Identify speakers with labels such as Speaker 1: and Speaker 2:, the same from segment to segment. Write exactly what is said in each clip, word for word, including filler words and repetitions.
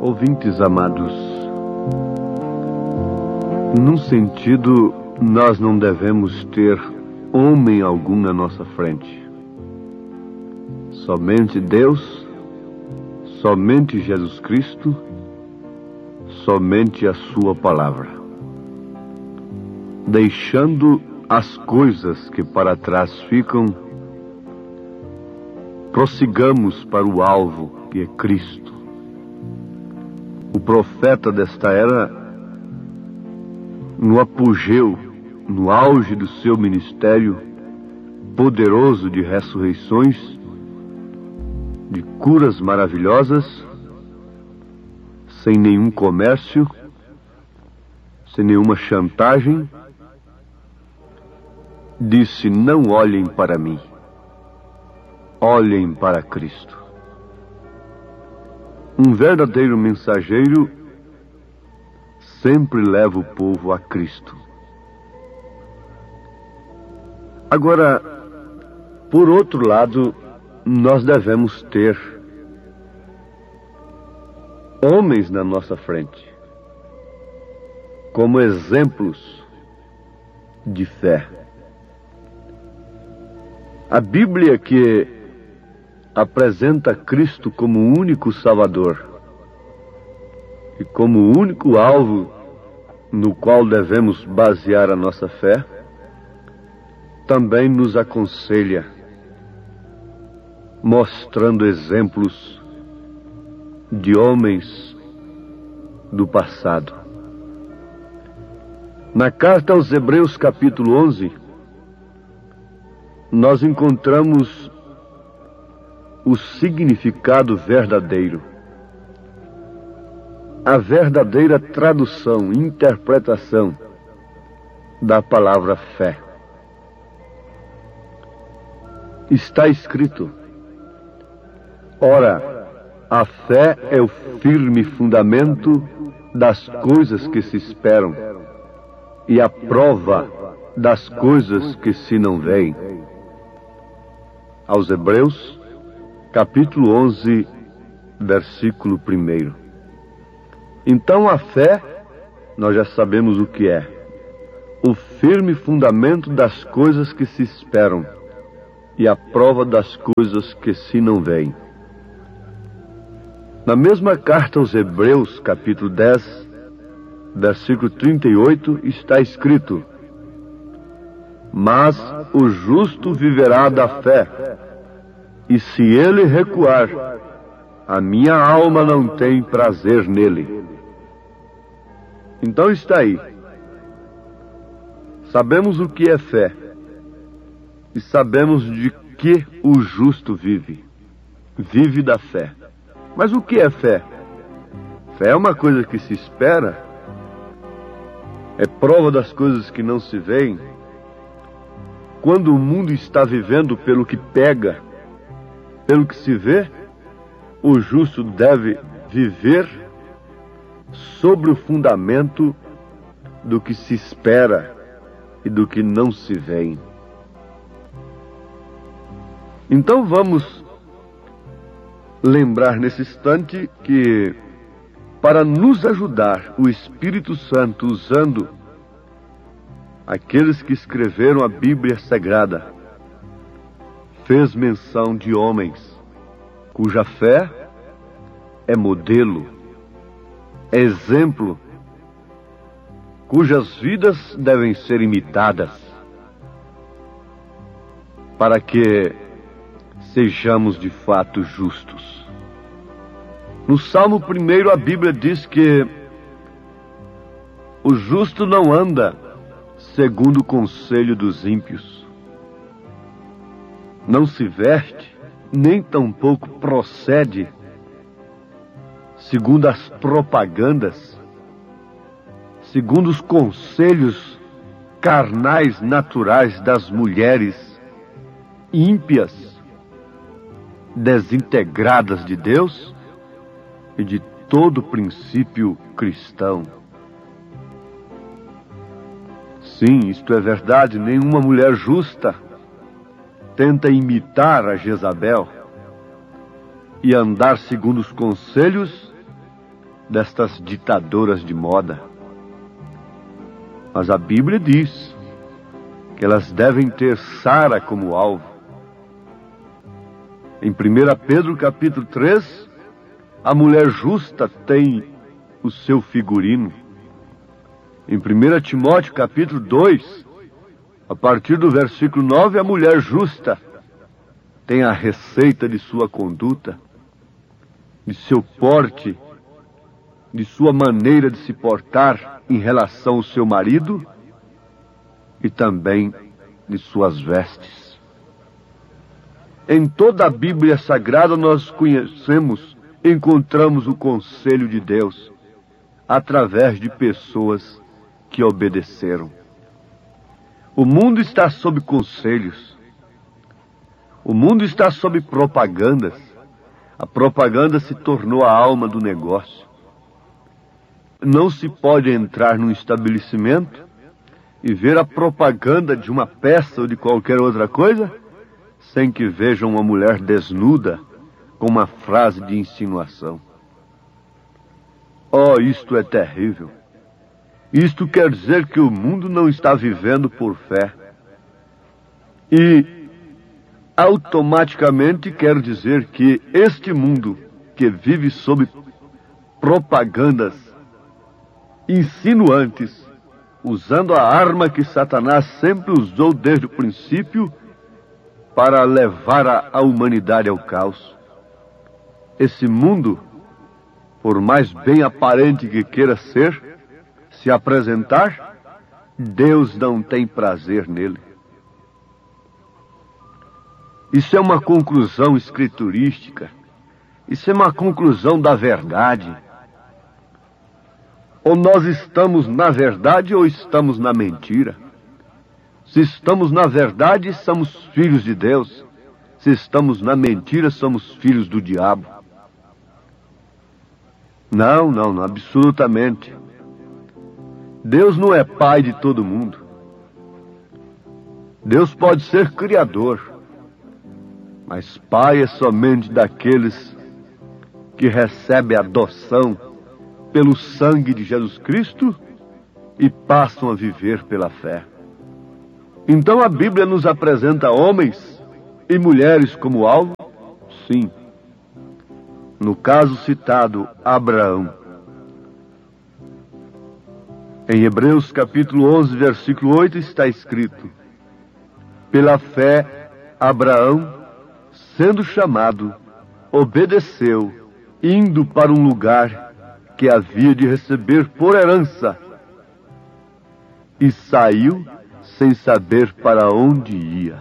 Speaker 1: Ouvintes amados, num sentido, nós não devemos ter homem algum na nossa frente. Somente Deus, somente Jesus Cristo, somente a Sua Palavra. Deixando as coisas que para trás ficam, prossigamos para o alvo, que é Cristo. O profeta desta era, no apogeu, no auge do seu ministério poderoso de ressurreições, de curas maravilhosas, sem nenhum comércio, sem nenhuma chantagem, disse: não olhem para mim, olhem para Cristo. Um verdadeiro mensageiro sempre leva o povo a Cristo. Agora, por outro lado, nós devemos ter homens na nossa frente, como exemplos de fé. A Bíblia, que apresenta Cristo como o único Salvador e como o único alvo no qual devemos basear a nossa fé, também nos aconselha, mostrando exemplos de homens do passado. Na carta aos Hebreus, capítulo onze, nós encontramos o significado verdadeiro, a verdadeira tradução, interpretação da palavra fé. Está escrito: ora, a fé é o firme fundamento das coisas que se esperam e a prova das coisas que se não veem. Aos Hebreus, capítulo onze, versículo primeiro. Então a fé, nós já sabemos o que é: o firme fundamento das coisas que se esperam e a prova das coisas que se não veem. Na mesma carta aos Hebreus, capítulo dez, versículo trinta e oito, está escrito: mas o justo viverá da fé, e se ele recuar, a minha alma não tem prazer nele. Então está aí. Sabemos o que é fé, e sabemos de que o justo vive. Vive da fé. Mas o que é fé? Fé é uma coisa que se espera, é prova das coisas que não se veem. Quando o mundo está vivendo pelo que pega, pelo que se vê, o justo deve viver sobre o fundamento do que se espera e do que não se vê. Então vamos lembrar nesse instante que, para nos ajudar, o Espírito Santo, usando aqueles que escreveram a Bíblia Sagrada, fez menção de homens cuja fé é modelo, é exemplo, cujas vidas devem ser imitadas, para que sejamos de fato justos. No Salmo primeiro, a Bíblia diz que o justo não anda segundo o conselho dos ímpios, não se veste, nem tampouco procede segundo as propagandas, segundo os conselhos carnais naturais das mulheres ímpias, desintegradas de Deus e de todo princípio cristão. Sim, isto é verdade, nenhuma mulher justa tenta imitar a Jezabel e andar segundo os conselhos destas ditadoras de moda. Mas a Bíblia diz que elas devem ter Sara como alvo. Em primeira Pedro capítulo três, a mulher justa tem o seu figurino. Em primeira Timóteo capítulo dois, a partir do versículo nove, a mulher justa tem a receita de sua conduta, de seu porte, de sua maneira de se portar em relação ao seu marido e também de suas vestes. Em toda a Bíblia Sagrada nós conhecemos, encontramos o conselho de Deus através de pessoas que obedeceram. O mundo está sob conselhos. O mundo está sob propagandas. A propaganda se tornou a alma do negócio. Não se pode entrar num estabelecimento e ver a propaganda de uma peça ou de qualquer outra coisa sem que vejam uma mulher desnuda com uma frase de insinuação. Oh, isto é terrível. Isto quer dizer que o mundo não está vivendo por fé. E automaticamente quer dizer que este mundo que vive sob propagandas insinuantes, usando a arma que Satanás sempre usou desde o princípio para levar a, a humanidade ao caos. Esse mundo, por mais bem aparente que queira ser, se apresentar, Deus não tem prazer nele. Isso é uma conclusão escriturística. Isso é uma conclusão da verdade. Ou nós estamos na verdade ou estamos na mentira. Se estamos na verdade, somos filhos de Deus. Se estamos na mentira, somos filhos do diabo. Não, não, não, absolutamente. Deus não é pai de todo mundo. Deus pode ser criador, mas pai é somente daqueles que recebem a adoção pelo sangue de Jesus Cristo e passam a viver pela fé. Então a Bíblia nos apresenta homens e mulheres como alvo? Sim. No caso citado, Abraão. Em Hebreus capítulo onze, versículo oito, está escrito: pela fé, Abraão, sendo chamado, obedeceu, indo para um lugar que havia de receber por herança, e saiu sem saber para onde ia.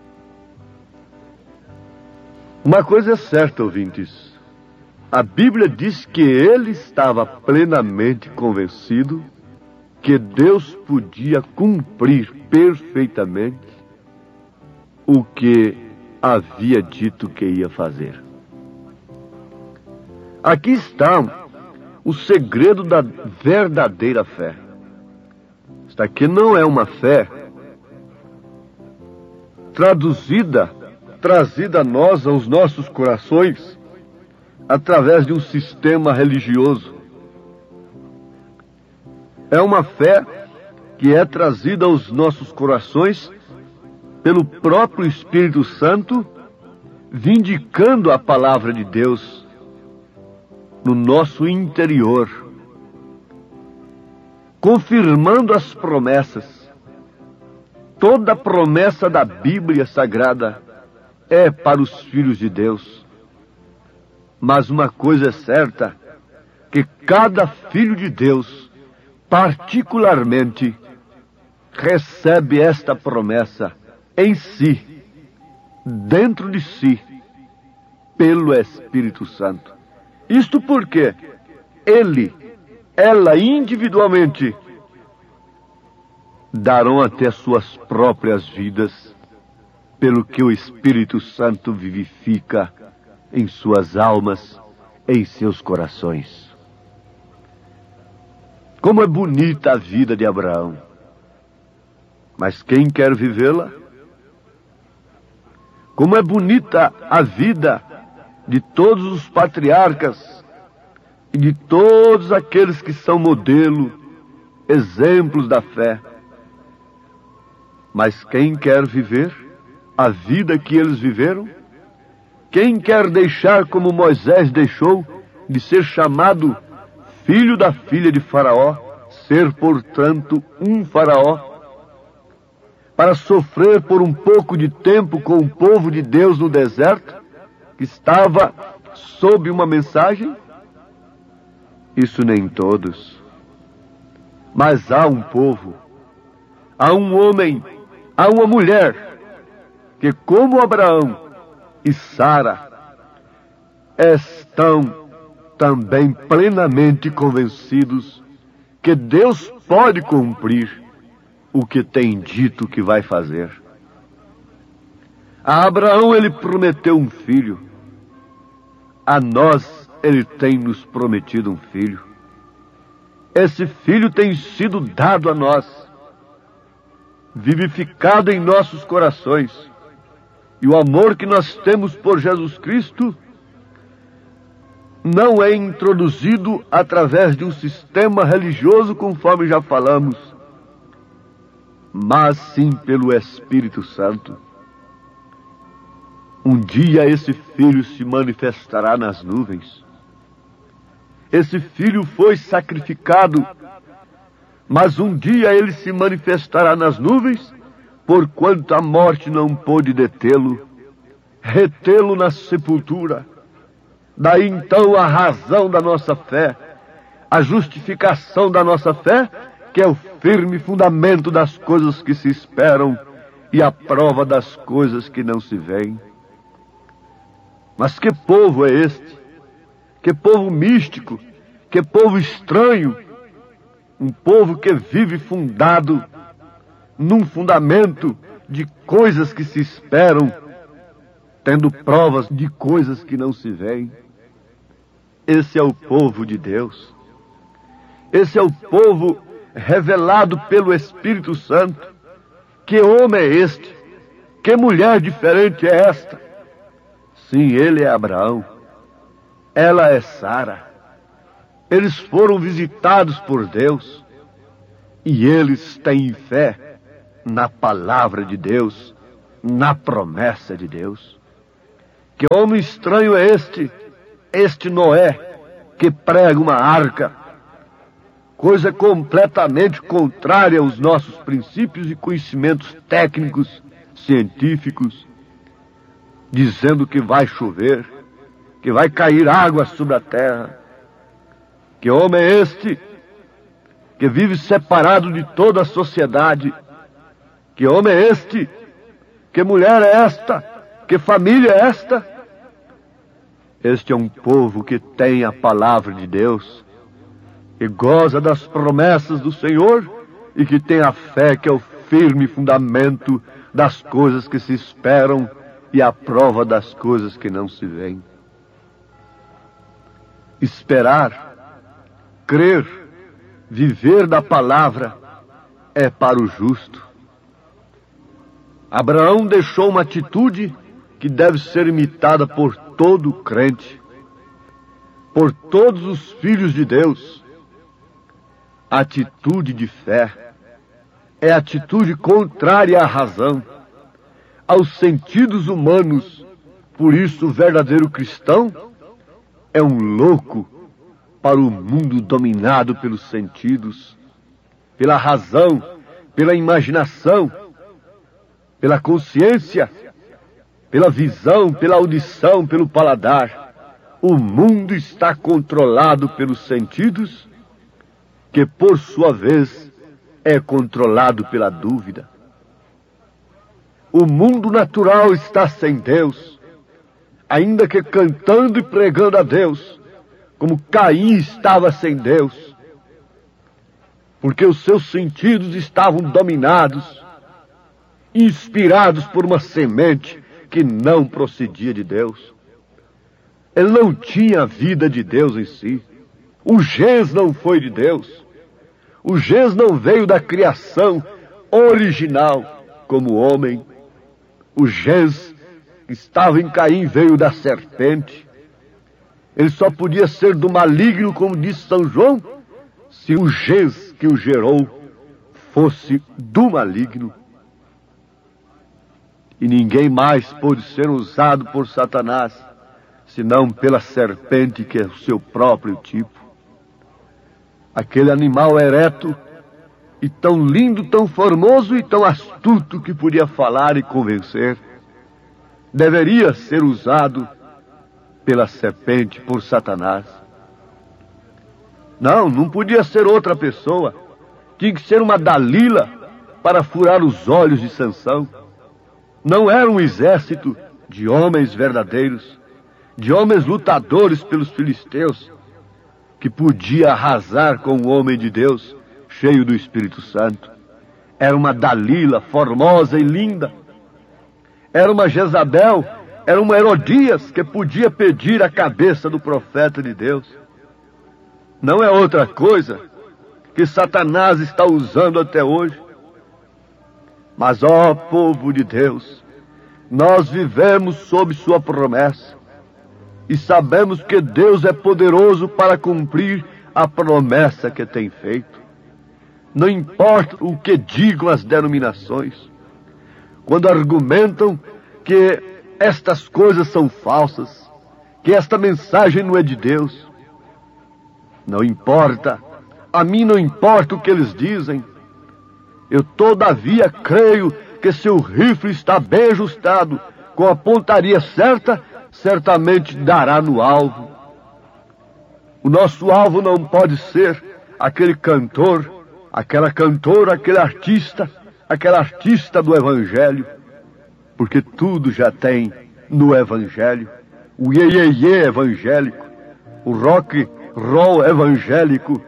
Speaker 1: Uma coisa é certa, ouvintes. A Bíblia diz que ele estava plenamente convencido que Deus podia cumprir perfeitamente o que havia dito que ia fazer. Aqui está o segredo da verdadeira fé. Esta aqui não é uma fé traduzida, trazida a nós, aos nossos corações, através de um sistema religioso. É uma fé que é trazida aos nossos corações pelo próprio Espírito Santo, vindicando a palavra de Deus no nosso interior, confirmando as promessas. Toda promessa da Bíblia Sagrada é para os filhos de Deus. Mas uma coisa é certa, que cada filho de Deus, particularmente, recebe esta promessa em si, dentro de si, pelo Espírito Santo. Isto porque ele, ela individualmente, darão até suas próprias vidas, pelo que o Espírito Santo vivifica em suas almas, em seus corações. Como é bonita a vida de Abraão. Mas quem quer vivê-la? Como é bonita a vida de todos os patriarcas, e de todos aqueles que são modelo, exemplos da fé. Mas quem quer viver a vida que eles viveram? Quem quer deixar como Moisés deixou, de ser chamado filho da filha de Faraó, ser, portanto, um faraó, para sofrer por um pouco de tempo com o povo de Deus no deserto, que estava sob uma mensagem? Isso nem todos. Mas há um povo, há um homem, há uma mulher, que como Abraão e Sara, estão também plenamente convencidos que Deus pode cumprir o que tem dito que vai fazer. A Abraão ele prometeu um filho. A nós ele tem nos prometido um filho. Esse filho tem sido dado a nós, vivificado em nossos corações. E o amor que nós temos por Jesus Cristo não é introduzido através de um sistema religioso, conforme já falamos, mas sim pelo Espírito Santo. Um dia esse filho se manifestará nas nuvens. Esse filho foi sacrificado, mas um dia ele se manifestará nas nuvens, porquanto a morte não pôde detê-lo, retê-lo na sepultura. Daí então a razão da nossa fé, a justificação da nossa fé, que é o firme fundamento das coisas que se esperam e a prova das coisas que não se veem. Mas que povo é este? Que povo místico? Que povo estranho? Um povo que vive fundado num fundamento de coisas que se esperam, tendo provas de coisas que não se veem. Esse é o povo de Deus. Esse é o povo revelado pelo Espírito Santo. Que homem é este? Que mulher diferente é esta? Sim, ele é Abraão. Ela é Sara. Eles foram visitados por Deus. E eles têm fé na palavra de Deus, na promessa de Deus. Que homem estranho é este? Este Noé, que prega uma arca, coisa completamente contrária aos nossos princípios e conhecimentos técnicos, científicos, dizendo que vai chover, que vai cair água sobre a terra. Que homem é este que vive separado de toda a sociedade? Que homem é este? Que mulher é esta? Que família é esta? Este é um povo que tem a palavra de Deus, que goza das promessas do Senhor e que tem a fé que é o firme fundamento das coisas que se esperam e a prova das coisas que não se veem. Esperar, crer, viver da palavra é para o justo. Abraão deixou uma atitude que deve ser imitada por todo crente, por todos os filhos de Deus. Atitude de fé é atitude contrária à razão, aos sentidos humanos. Por isso o verdadeiro cristão é um louco para o mundo dominado pelos sentidos, pela razão, pela imaginação, pela consciência, pela visão, pela audição, pelo paladar. O mundo está controlado pelos sentidos, que por sua vez é controlado pela dúvida. O mundo natural está sem Deus, ainda que cantando e pregando a Deus, como Caim estava sem Deus, porque os seus sentidos estavam dominados, inspirados por uma semente que não procedia de Deus. Ele não tinha a vida de Deus em si. O gens não foi de Deus. O gens não veio da criação original como homem. O gens que estava em Caim veio da serpente. Ele só podia ser do maligno, como disse São João, se o gens que o gerou fosse do maligno. E ninguém mais pôde ser usado por Satanás, senão pela serpente, que é o seu próprio tipo. Aquele animal ereto, e tão lindo, tão formoso e tão astuto que podia falar e convencer, deveria ser usado pela serpente, por Satanás. Não, não podia ser outra pessoa. Tinha que ser uma Dalila para furar os olhos de Sansão. Não era um exército de homens verdadeiros, de homens lutadores pelos filisteus, que podia arrasar com o homem de Deus, cheio do Espírito Santo. Era uma Dalila formosa e linda. Era uma Jezabel, era uma Herodias, que podia pedir a cabeça do profeta de Deus. Não é outra coisa que Satanás está usando até hoje. Mas, ó povo de Deus, nós vivemos sob sua promessa e sabemos que Deus é poderoso para cumprir a promessa que tem feito. Não importa o que digam as denominações, quando argumentam que estas coisas são falsas, que esta mensagem não é de Deus. Não importa, a mim não importa o que eles dizem. Eu todavia creio que se o rifle está bem ajustado, com a pontaria certa, certamente dará no alvo. O nosso alvo não pode ser aquele cantor, aquela cantora, aquele artista, aquela artista do Evangelho, porque tudo já tem no Evangelho. O iê-iê-iê evangélico, o rock roll evangélico.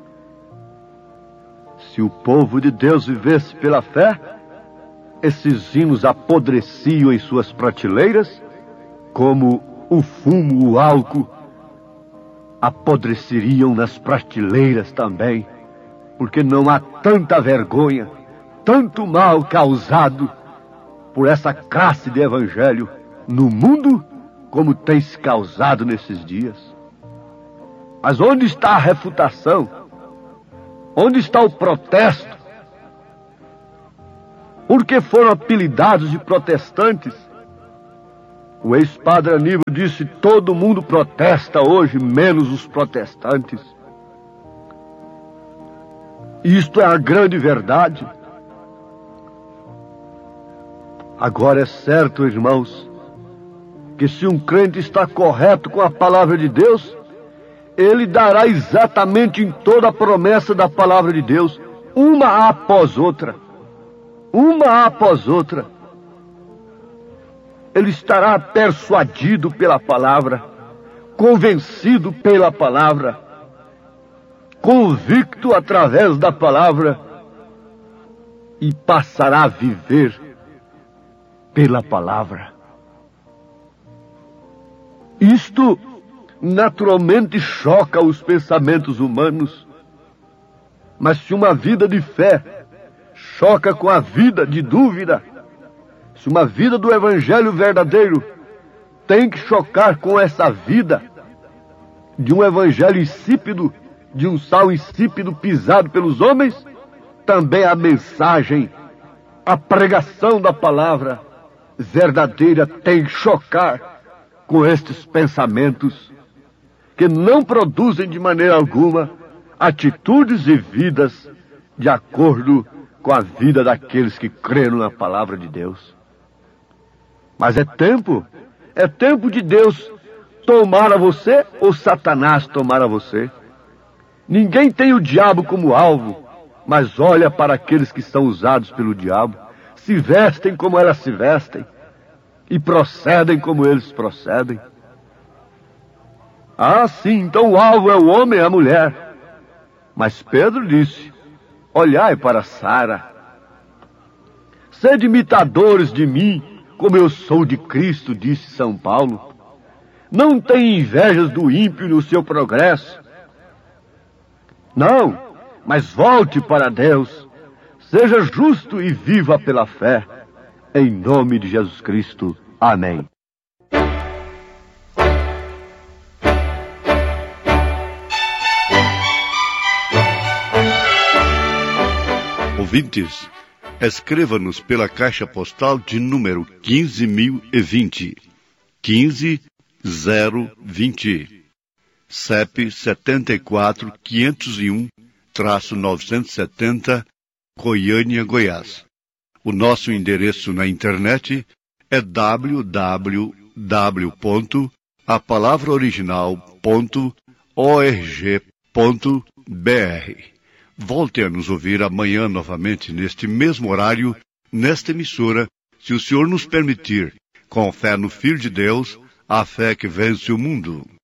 Speaker 1: Se o povo de Deus vivesse pela fé, esses hinos apodreciam em suas prateleiras, como o fumo, o álcool, apodreceriam nas prateleiras também, porque não há tanta vergonha, tanto mal causado por essa classe de evangelho no mundo, como tem se causado nesses dias. Mas onde está a refutação? Onde está o protesto? Por que foram apelidados de protestantes? O ex-padre Aníbal disse: todo mundo protesta hoje, menos os protestantes. Isto é a grande verdade. Agora é certo, irmãos, que se um crente está correto com a palavra de Deus, ele dará exatamente em toda a promessa da palavra de Deus, uma após outra. Uma após outra. Ele estará persuadido pela palavra, convencido pela palavra, convicto através da palavra, e passará a viver pela palavra. Isto naturalmente choca os pensamentos humanos, mas se uma vida de fé choca com a vida de dúvida, se uma vida do evangelho verdadeiro tem que chocar com essa vida de um evangelho insípido, de um sal insípido pisado pelos homens, também a mensagem, a pregação da palavra verdadeira tem que chocar com estes pensamentos que não produzem de maneira alguma atitudes e vidas de acordo com a vida daqueles que creram na palavra de Deus. Mas é tempo, é tempo de Deus tomar a você ou Satanás tomar a você. Ninguém tem o diabo como alvo, mas olha para aqueles que são usados pelo diabo, se vestem como elas se vestem e procedem como eles procedem. Ah, sim, então o alvo é o homem e a mulher. Mas Pedro disse: olhai para Sara. Sede imitadores de mim, como eu sou de Cristo, disse São Paulo. Não tenha invejas do ímpio no seu progresso. Não, mas volte para Deus. Seja justo e viva pela fé. Em nome de Jesus Cristo. Amém.
Speaker 2: ouvintes, escreva-nos pela caixa postal de número quinze mil e vinte, quinze zero vinte, C E P setenta e quatro quinhentos e um, novecentos e setenta, Goiânia, Goiás. O nosso endereço na internet é w w w ponto a palavra original ponto org ponto b r. Volte a nos ouvir amanhã novamente neste mesmo horário, nesta emissora, se o Senhor nos permitir, com fé no Filho de Deus, a fé que vence o mundo.